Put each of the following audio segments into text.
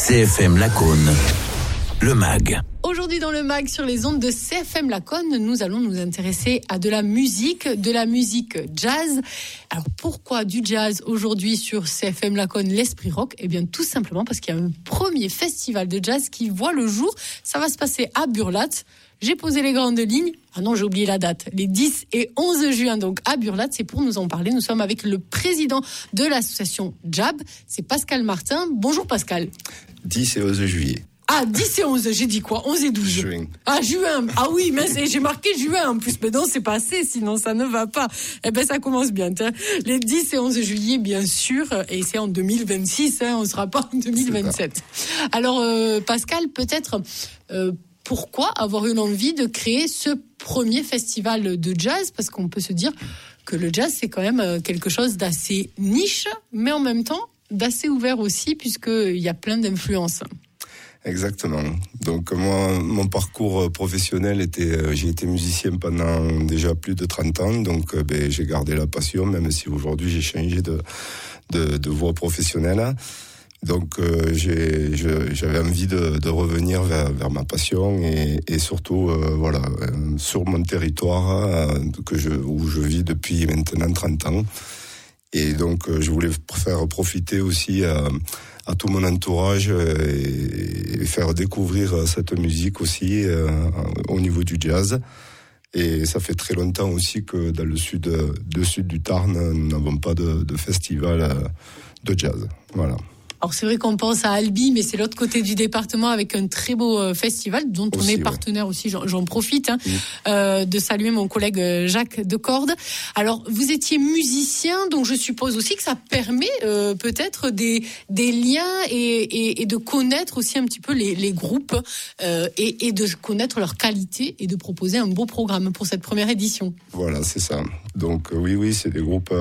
CFM Lacaune, le MAG. Aujourd'hui dans le MAG sur les ondes de CFM Lacaune, nous allons nous intéresser à de la musique jazz. Alors pourquoi du jazz aujourd'hui sur CFM Lacaune, l'Esprit Rock ? Eh bien tout simplement parce qu'il y a un premier festival de jazz qui voit le jour. Ça va se passer à Burlat. J'ai posé les grandes lignes. Ah non, j'ai oublié la date. Les 10 et 11 juin, donc à Burlat. C'est pour nous en parler. Nous sommes avec le président de l'association JAB. C'est Pascal Martin. Bonjour Pascal. 10 et 11 juillet. Ah, 10 et 11, j'ai dit quoi ? 11 et 12 Juin. Ah, juin. Ah oui, mais j'ai marqué juin en plus. Mais non, c'est pas assez, sinon ça ne va pas. Eh ben, ça commence bien. Les 10 et 11 juillet, bien sûr. Et c'est en 2026, on sera pas en 2027. Alors, Pascal, peut-être... pourquoi avoir eu l'envie de créer ce premier festival de jazz ? Parce qu'on peut se dire que le jazz, c'est quand même quelque chose d'assez niche, mais en même temps d'assez ouvert aussi, puisqu'il y a plein d'influences. Exactement. Donc moi, mon parcours professionnel j'ai été musicien pendant déjà plus de 30 ans, donc j'ai gardé la passion, même si aujourd'hui j'ai changé de voie professionnelle. Donc j'avais envie de revenir vers ma passion et surtout sur mon territoire où je vis depuis maintenant 30 ans. Et donc je voulais faire profiter aussi à tout mon entourage et faire découvrir cette musique aussi au niveau du jazz. Et ça fait très longtemps aussi que dans le sud du Tarn, nous n'avons pas de festival de jazz. Voilà. Alors c'est vrai qu'on pense à Albi, mais c'est l'autre côté du département avec un très beau festival dont on est partenaire aussi. J'en profite de saluer mon collègue Jacques Decorde. Alors vous étiez musicien, donc je suppose aussi que ça permet peut-être des liens et de connaître aussi un petit peu les groupes et de connaître leur qualité et de proposer un beau programme pour cette première édition. Voilà, c'est ça. Donc oui, c'est des groupes...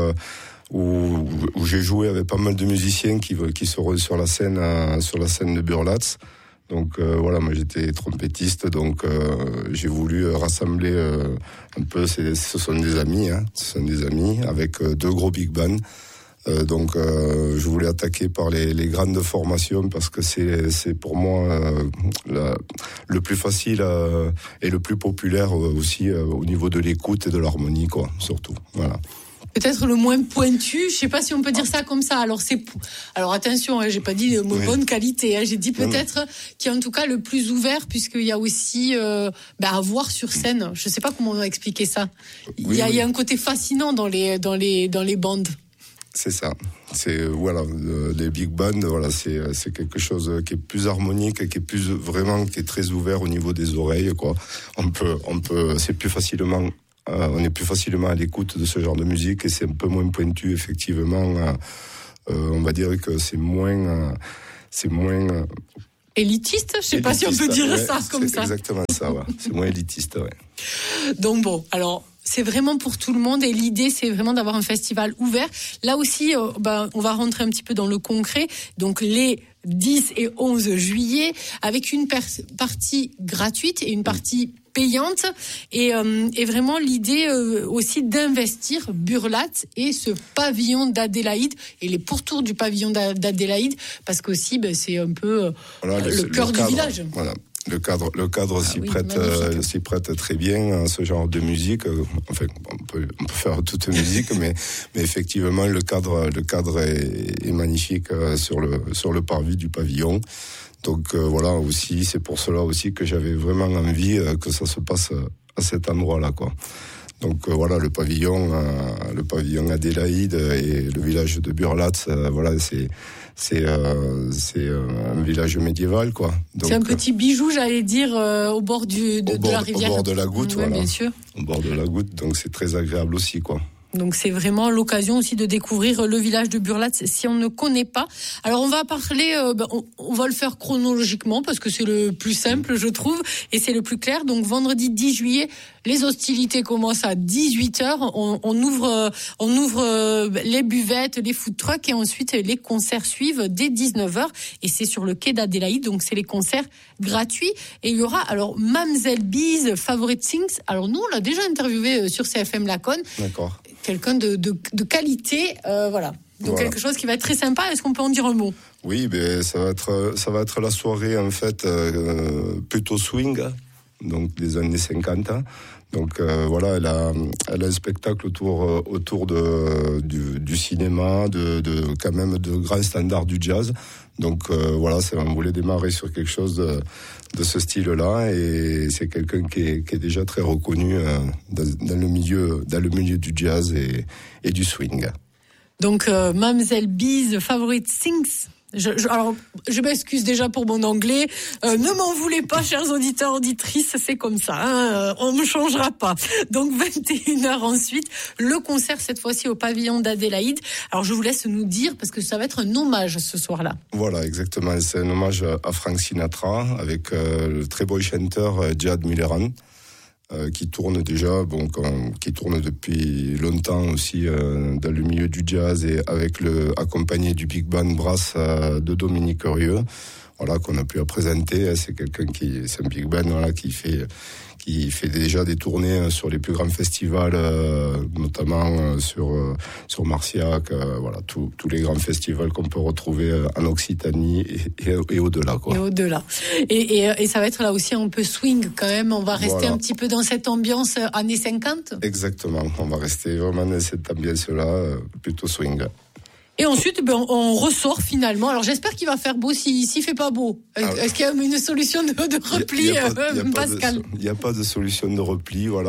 où j'ai joué avec pas mal de musiciens qui seront sur la scène de Burlat. Donc moi j'étais trompettiste, donc j'ai voulu rassembler un peu, ce sont des amis avec deux gros big bands. Donc je voulais attaquer par les grandes formations parce que c'est pour moi le plus facile et le plus populaire aussi au niveau de l'écoute et de l'harmonie, quoi, surtout. Voilà. Peut-être le moins pointu, je sais pas si on peut dire ça comme ça. Alors attention, j'ai pas dit de bonne qualité, j'ai dit peut-être qui est en tout cas le plus ouvert, puisqu'il y a aussi à voir sur scène. Je sais pas comment on va expliquer ça. Il y a un côté fascinant dans les bandes. C'est ça. C'est les big bands, c'est quelque chose qui est plus harmonique, qui est très ouvert au niveau des oreilles, quoi. C'est plus facilement. On est plus facilement à l'écoute de ce genre de musique et c'est un peu moins pointu, effectivement. On va dire que c'est moins élitiste, je sais pas si on peut dire ça comme ça. C'est exactement ça, ouais. C'est moins élitiste, ouais. Donc bon, alors c'est vraiment pour tout le monde et l'idée c'est vraiment d'avoir un festival ouvert. Là aussi, on va rentrer un petit peu dans le concret. Donc les 10 et 11 juillet avec une partie gratuite et une partie payante et vraiment l'idée aussi d'investir Burlat et ce pavillon d'Adélaïde et les pourtours du pavillon d'Adélaïde parce qu'aussi c'est un peu le cœur du village. Voilà. Le cadre s'y prête très bien à ce genre de musique. Enfin, on peut faire toute musique, mais effectivement le cadre est magnifique sur le parvis du pavillon. Donc aussi, c'est pour cela aussi que j'avais vraiment envie que ça se passe à cet endroit-là, quoi. Donc le pavillon Adélaïde et le village de Burlat, c'est un village médiéval, quoi. Donc, c'est un petit bijou, j'allais dire, au bord de la rivière. Au bord de la Goutte, voilà. Bien sûr. Au bord de la Goutte, donc c'est très agréable aussi, quoi. Donc c'est vraiment l'occasion aussi de découvrir le village de Burlat si on ne connaît pas. Alors on va parler, on va le faire chronologiquement parce que c'est le plus simple je trouve et c'est le plus clair. Donc vendredi 10 juillet, les hostilités commencent à 18h. On ouvre les buvettes, les food trucks et ensuite les concerts suivent dès 19h et c'est sur le quai d'Adélaïde. Donc c'est les concerts gratuits et il y aura alors Mamzelle B's Favorite Things. Alors nous on l'a déjà interviewé sur CFM Lacaune. D'accord. Quelqu'un de qualité, voilà. Donc quelque chose qui va être très sympa. Est-ce qu'on peut en dire un mot ? Oui, ça va être la soirée en fait plutôt swing, donc des années 50. Donc elle a un spectacle autour du cinéma, de quand même de grands standards du jazz. Donc on voulait démarrer sur quelque chose de ce style-là, et c'est quelqu'un qui est déjà très reconnu dans le milieu du jazz et du swing. Donc Mamzelle B's Favorite Things. Alors, je m'excuse déjà pour mon anglais. Ne m'en voulez pas, chers auditeurs, auditrices, c'est comme ça. On ne changera pas. Donc, 21h ensuite, le concert, cette fois-ci, au pavillon d'Adélaïde. Alors, je vous laisse nous dire, parce que ça va être un hommage ce soir-là. Voilà, exactement. C'est un hommage à Frank Sinatra, avec le très beau chanteur Jad Millerand, qui tourne qui tourne depuis longtemps aussi dans le milieu du jazz, et accompagné du big band brass de Dominique Rieu, qu'on a pu présenter. C'est un big band qui fait déjà des tournées sur les plus grands festivals, notamment sur Marciac, tous les grands festivals qu'on peut retrouver en Occitanie et au-delà, quoi. Et au-delà. Et ça va être là aussi un peu swing quand même. On va rester un petit peu dans cette ambiance années 50. Exactement. On va rester vraiment dans cette ambiance-là, plutôt swing. Et ensuite, on ressort finalement. Alors j'espère qu'il va faire beau. S'il fait pas beau, est-ce qu'il y a une solution de repli, Pascal ? Il n'y a pas de solution de repli. On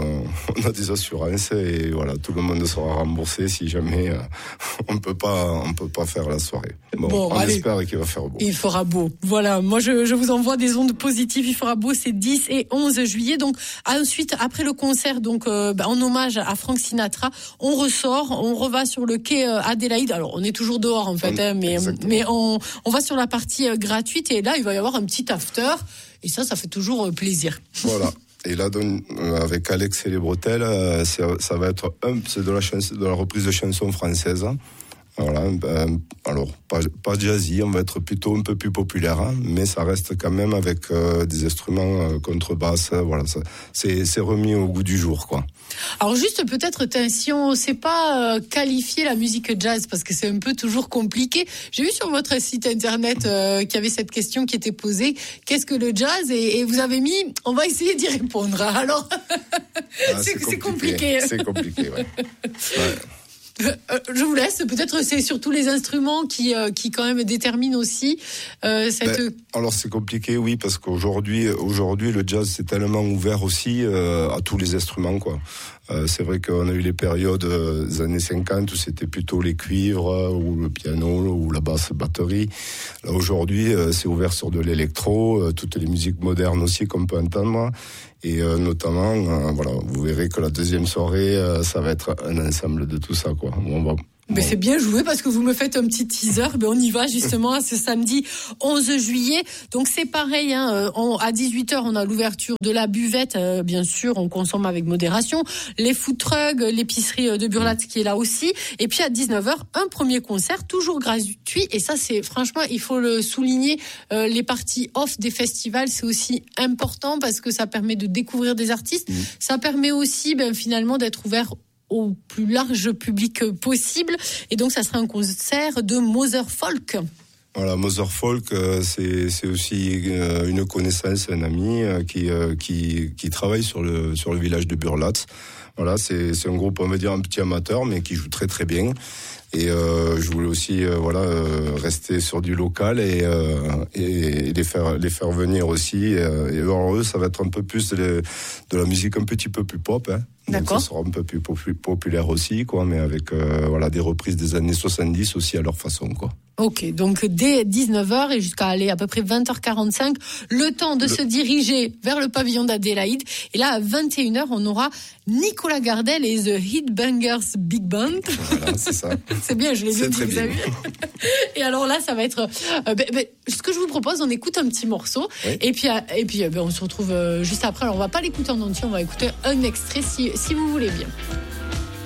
a des assurances, et tout le monde sera remboursé si jamais on peut pas faire la soirée. On espère qu'il va faire beau. Il fera beau. Voilà. Moi, je vous envoie des ondes positives. Il fera beau. C'est 10 et 11 juillet. Donc ensuite, après le concert, en hommage à Frank Sinatra, on ressort, on reva sur le quai Adélaïde. Alors, on est toujours dehors, en fait, mais on va sur la partie gratuite, et là, il va y avoir un petit after, et ça fait toujours plaisir. Voilà. Et là, avec Alex et les Bretelles, ça va être c'est de la reprise de chansons françaises. Voilà, alors pas jazzy, on va être plutôt un peu plus populaire, mais ça reste quand même avec des instruments contrebasse. C'est remis au goût du jour, quoi. Alors juste peut-être, si on ne sait pas qualifier la musique jazz, parce que c'est un peu toujours compliqué. J'ai vu sur votre site internet qu'il y avait cette question qui était posée. Qu'est-ce que le jazz ? Et vous avez mis, on va essayer d'y répondre. Alors, c'est compliqué. C'est compliqué, ouais. Je vous laisse. Peut-être c'est surtout les instruments qui quand même déterminent aussi cette. Alors c'est compliqué, oui, parce qu'aujourd'hui le jazz c'est tellement ouvert aussi à tous les instruments, quoi. C'est vrai qu'on a eu les périodes des années 50 où c'était plutôt les cuivres ou le piano ou la batterie. Là aujourd'hui c'est ouvert sur de l'électro, toutes les musiques modernes aussi qu'on peut entendre. Et notamment, vous verrez que la deuxième soirée, ça va être un ensemble de tout ça, quoi. Mais c'est bien joué, parce que vous me faites un petit teaser. On y va justement à ce samedi 11 juillet. Donc c'est pareil, à 18h, on a l'ouverture de la buvette. Bien sûr, on consomme avec modération. Les food trucks, l'épicerie de Burlat qui est là aussi. Et puis à 19h, un premier concert, toujours gratuit. Et ça, c'est franchement, il faut le souligner, les parties off des festivals, c'est aussi important, parce que ça permet de découvrir des artistes. Ça permet aussi, finalement, d'être ouvert au plus large public possible. Et donc, ça sera un concert de Mother Folk. Voilà, Mother Folk, c'est aussi une connaissance, un ami qui travaille sur le village de Burlat. Voilà, c'est un groupe, on va dire, un petit amateur, mais qui joue très très bien. Et je voulais aussi rester sur du local et les faire venir aussi. Et alors eux, ça va être un peu plus de la musique un petit peu plus pop. D'accord. Donc ça sera un peu plus populaire aussi, quoi, mais avec des reprises des années 70 aussi à leur façon, quoi. Ok, donc dès 19h et jusqu'à aller à peu près 20h45, le temps de se diriger vers le pavillon d'Adélaïde. Et là, à 21h, on aura Nicolas Gardel et The Heatbangers Big Band. Voilà, c'est ça. C'est bien, je l'ai dit, très vous avez vu. Et alors là, ça va être... ce que je vous propose, on écoute un petit morceau. Oui. Et puis on se retrouve juste après. Alors, on va pas l'écouter en entier, on va écouter un extrait si vous voulez bien.